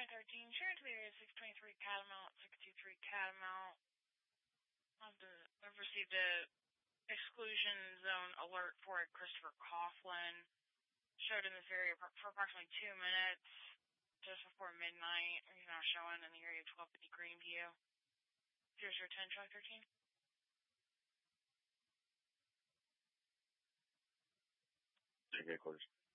13, sharing to the area 623 Catamount, 623 Catamount. I've received a exclusion zone alert for a Christopher Coughlin. Showed in this area for approximately 2 minutes, just before midnight. He's now showing in the area of 1250 Greenview. 0010, Charlie 13. Headquarters.